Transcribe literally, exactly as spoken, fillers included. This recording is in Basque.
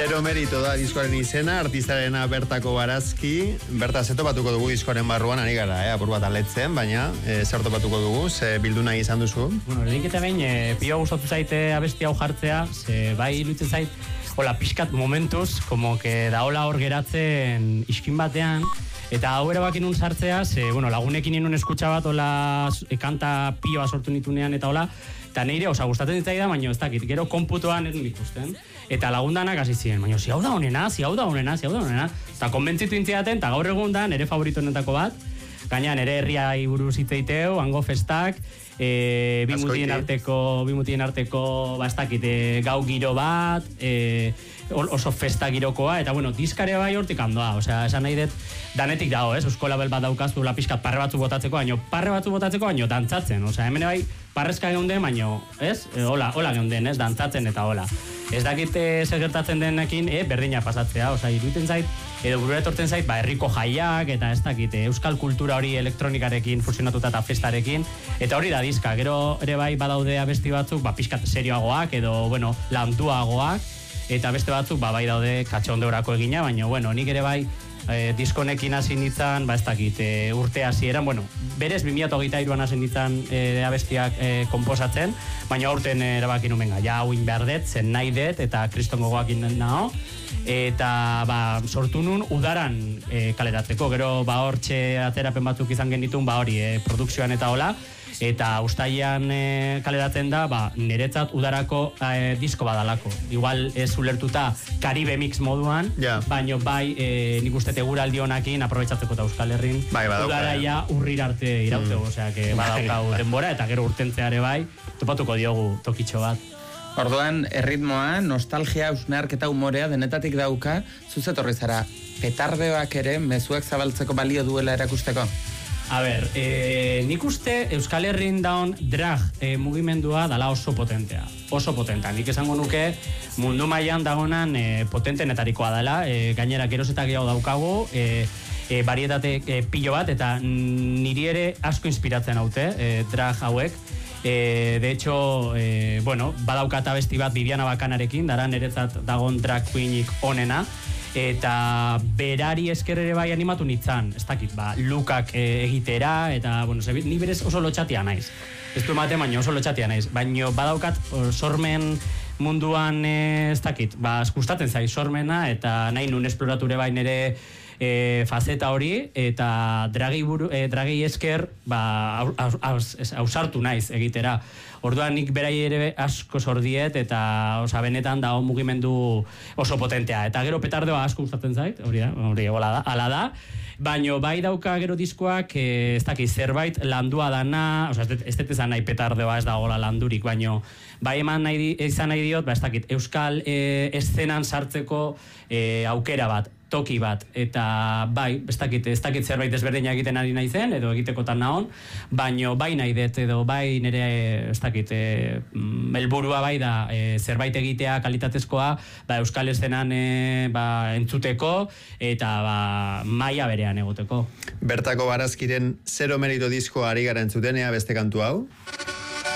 Zero merito da diskoaren izena, artistarena Bertako Barazki. Berta, ze topatuko dugu diskoaren barruan, ari gara, eh, apur bat aletzen, baina e, zer topatuko dugu, ze bildu nahi izan duzu? Bueno, lehenik eta behin, e, pio gustatu zaite abesti hau jartzea, ze bai iruditzen zait, hola, pixkat momentuz, como que da hola hor geratzen iskin batean, eta hau erabakin nun sartzea, ze, bueno, lagunekin inun eskutsa bat, hola, e, kanta pioa sortu nitunean, eta hola, eta nire, oza, gustatzen ditzai da, baina ez dakit, gero konputoan ez ikusten. Eta lagundanak hasi ziren, baina zi hau da honena, zi hau da honena, zi hau da honena. Eta konbentzitu intziaten, eta gaur egun da, nire favoritoenetako bat, gaina nire herria buruz hitz egiteu, hango festak, e, bimutien arteko, bimutien arteko, ba ez dakit, e, gau giro bat, e, oso festa girokoa, eta bueno, diskare bai hortik handoa, osea, esan nahi dut, danetik dago, ez, eusko label bat daukazu, la pixkat parre batzu botatzeko, baino, parre batzu botatzeko, baino, dantzatzen, osea, hemen bai, parrezka geunden, baino, ez, e, hola, hola geunden, ez, dantzatzen eta hola. Ez dakit e, zer gertatzen denekin, e, berdina pasatzea, osea, iruditzen zait, edo burura etortzen zait, ba, herriko jaiak, eta ez dakit, e, euskal kultura hori elektronikarekin, fusionatuta eta festarekin, eta hori da diska, gero ere bai badaude abesti batzuk, ba, pixkat serioagoak, edo, bueno, lantuagoak, eta beste batzuk, ba, bai daude katxondeurako egina, baina, bueno, nik ere bai, e, diskonekin hasi nintzen, ba, ez dakit, e, urte hasieran, bueno, berez bi mila hogeita hiruan hasi nintzen e, abestiak e, komposatzen, baina urten erabaki nuen benga, ja hauin behar dut, zen nahi dut, eta kriston gogoakin naho, eta ba, sortu nun udaran e, kaleratzeko, gero ba hortxe aterapen batzuk izan genitun, ba hori, e, produkzioan eta hola, eta ustailean e, kaleratzen da, ba, niretzat udarako e, disko badalako. Igual ez ulertuta Caribe Mix moduan, yeah. Baina bai e, nik uste teguraldi honakin aprobetsatzeko eta Euskal Herrin, bai, udara ja urrir arte irautego, mm. Osea, que badaukau denbora, eta gero urtentzeare bai, topatuko diogu tokitxo bat. Orduan, erritmoa, nostalgia, ausnarketa, umorea, denetatik dauka, zuzetorri zara, petardeoak ere, mezuak zabaltzeko balio duela erakusteko? A ber, e, nik uste Euskal Herrin daun drag e, mugimendua dala oso potentea. Oso potentea. Nik esango nuke mundu mailan dagonan e, potentenetarikoa dela. E, gainera, geroz eta gehiago daukagu, e, e, barietate e, pilo bat, eta niri ere asko inspiratzen haute, e, drag hauek. E, de hecho, e, bueno, badaukat abesti bat Bibiana Bakanarekin, dara niretzat dagon drag queenik onena, eta berari esker ere bai animatu nintzen, ez dakit, ba, lukak e, egitera, eta, bueno, ze, ni berez oso lotxatia naiz. Ez du emate, baina oso lotxatia naiz. Baina badaukat sormen munduan, e, ez dakit, ba, gustatzen zai sormena, eta nahi nun esplorature bai nire e, fazeta hori, eta dragi, buru, e, dragi esker, ba, ausartu naiz egitera. Orduan nik berai ere asko sordiet, eta oza, benetan da mugimendu oso potentea. Eta gero petardoa asko gustatzen zait, hori da, hori da, ala da. Baina bai dauka gero diskoak, e, ez dakit, zerbait landua dana, oza, ez dut ezan nahi petardoa ez da gola landurik, baina bai eman nahi, izan nahi diot, ba, ez dakit, euskal e, eszenan sartzeko e, aukera bat, toki bat, eta bai, ez dakit, ez dakit zerbait ezberdina egiten ari nahi zen, edo egitekotan nahon, baino bai nahi dut, edo bai nire, ez dakit, e, helburua bai da, e, zerbait egitea kalitatezkoa, ba, euskal eszenan e, ba, entzuteko, eta ba, maila berean egoteko. Bertako Barazkiren Zero Merito diskoa ari gara entzutenea beste kantu hau?